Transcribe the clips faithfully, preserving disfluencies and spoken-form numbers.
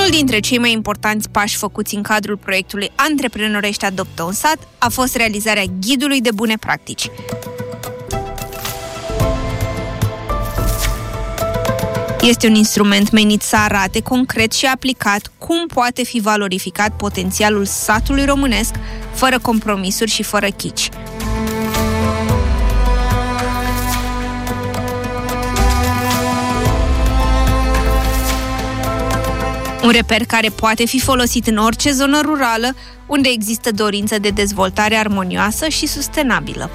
Unul dintre cei mai importanți pași făcuți în cadrul proiectului Antreprenorești Adoptă un Sat a fost realizarea ghidului de bune practici. Este un instrument menit să arate concret și aplicat cum poate fi valorificat potențialul satului românesc, fără compromisuri și fără chici. Un reper care poate fi folosit în orice zonă rurală unde există dorință de dezvoltare armonioasă și sustenabilă.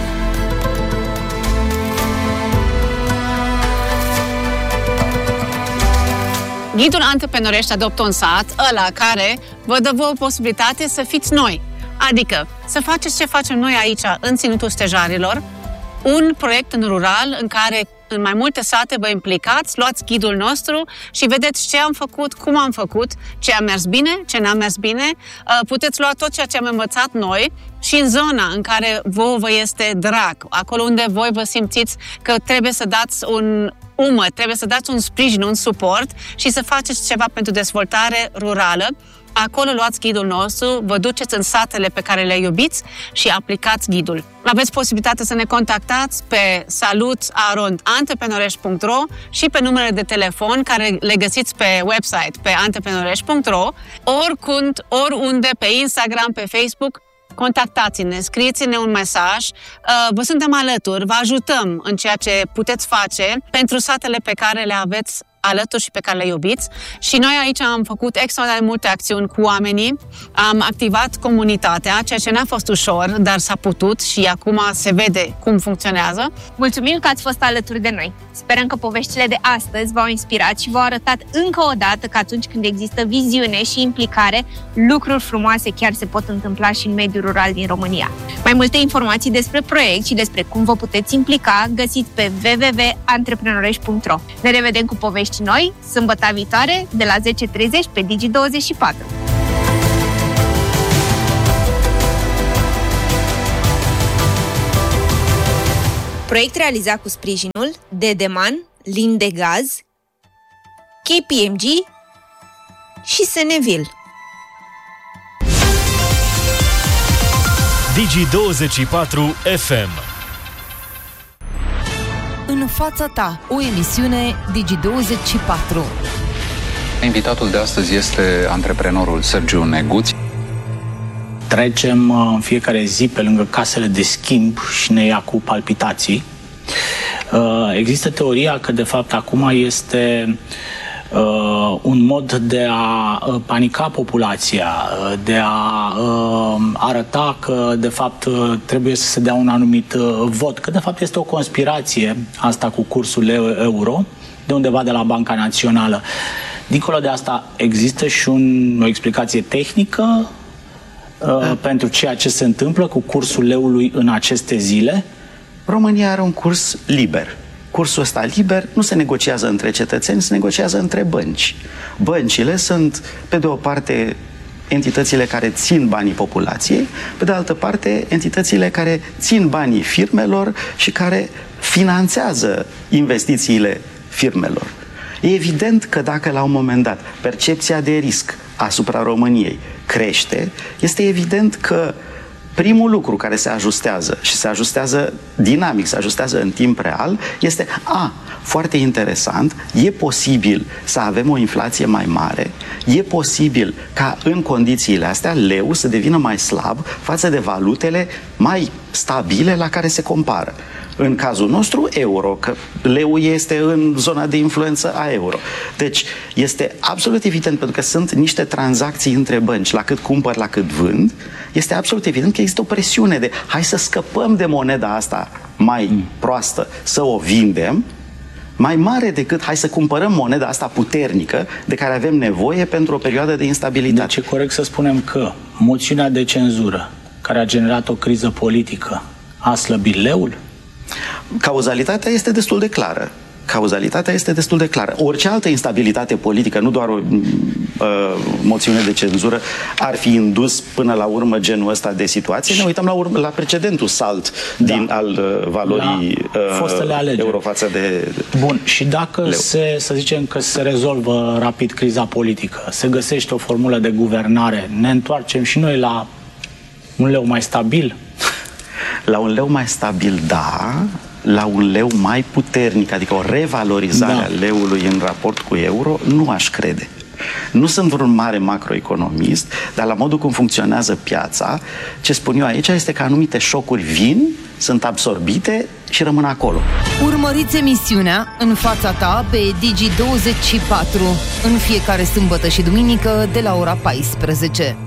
Ghidul Antreprenorești Adoptă un Sat, ăla care vă dă vouă posibilitate să fiți noi. Adică să faceți ce facem noi aici în Ținutul Stejarilor, un proiect în rural în care în mai multe sate vă implicați, luați ghidul nostru și vedeți ce am făcut, cum am făcut, ce a mers bine, ce n-a mers bine. Puteți lua tot ceea ce am învățat noi și în zona în care vouă vă este drag, acolo unde voi vă simțiți că trebuie să dați un umăr, trebuie să dați un sprijin, un suport și să faceți ceva pentru dezvoltare rurală. Acolo luați ghidul nostru, vă duceți în satele pe care le iubiți și aplicați ghidul. Aveți posibilitatea să ne contactați pe salut arond antreprenorești punct ro și pe numerele de telefon care le găsiți pe website, pe antreprenorești punct ro, oricând, oriunde, pe Instagram, pe Facebook. Contactați-ne, scrieți-ne un mesaj, vă suntem alături, vă ajutăm în ceea ce puteți face pentru satele pe care le aveți alături și pe care le iubiți. Și noi aici am făcut extraordinar de multe acțiuni cu oamenii, am activat comunitatea, ceea ce n-a fost ușor, dar s-a putut și acum se vede cum funcționează. Mulțumim că ați fost alături de noi! Sperăm că poveștile de astăzi v-au inspirat și v-au arătat încă o dată că atunci când există viziune și implicare, lucruri frumoase chiar se pot întâmpla și în mediul rural din România. Mai multe informații despre proiect și despre cum vă puteți implica găsiți pe w w w punct antreprenorești punct ro. Ne revedem cu povești noi, sâmbătă viitoare, de la zece și treizeci pe Digi douăzeci și patru. Proiect realizat cu sprijinul Dedeman, Lindegaz, K P M G și Seneville. Digi douăzeci și patru F M. În fața ta, o emisiune Digi douăzeci și patru. Invitatul de astăzi este antreprenorul Sergiu Neguț. Trecem în fiecare zi pe lângă casele de schimb și ne ia cu palpitații. Există teoria că de fapt acum este un mod de a panica populația, de a arăta că de fapt trebuie să se dea un anumit vot, că de fapt este o conspirație asta cu cursul euro, de undeva de la Banca Națională. Dincolo de asta există și un, o explicație tehnică da. pentru ceea ce se întâmplă cu cursul leului în aceste zile? România are un curs liber. Cursul ăsta liber nu se negociază între cetățeni, se negociază între bănci. Băncile sunt, pe de o parte, entitățile care țin banii populației, pe de altă parte, entitățile care țin banii firmelor și care finanțează investițiile firmelor. E evident că dacă la un moment dat percepția de risc asupra României crește, este evident că primul lucru care se ajustează și se ajustează dinamic, se ajustează în timp real, este a, foarte interesant, e posibil să avem o inflație mai mare, e posibil ca în condițiile astea leu să devină mai slab față de valutele mai stabile la care se compară. În cazul nostru, euro, că leu este în zona de influență a euro. Deci, este absolut evident, pentru că sunt niște tranzacții între bănci, la cât cumpăr, la cât vând, este absolut evident că există o presiune de hai să scăpăm de moneda asta mai mm. proastă, să o vindem, mai mare decât hai să cumpărăm moneda asta puternică de care avem nevoie pentru o perioadă de instabilitate. Deci e corect să spunem că moțiunea de cenzură, care a generat o criză politică, a slăbit leul? Cauzalitatea este destul de clară. cauzalitatea este destul de clară. Orice altă instabilitate politică, nu doar o uh, moțiune de cenzură, ar fi indus până la urmă genul ăsta de situație. Ne uităm la, urmă, la precedentul salt da. din al uh, valorii uh, euro față de Bun, și dacă leu. se, să zicem că se rezolvă rapid criza politică, se găsește o formulă de guvernare, ne întoarcem și noi la un leu mai stabil? La un leu mai stabil, da, la un leu mai puternic, adică o revalorizare da. a leului în raport cu euro, nu aș crede. Nu sunt vreun mare macroeconomist, dar la modul cum funcționează piața, ce spun eu aici este că anumite șocuri vin, sunt absorbite și rămân acolo. Urmăriți emisiunea În fața ta pe Digi douăzeci și patru în fiecare sâmbătă și duminică de la ora paisprezece.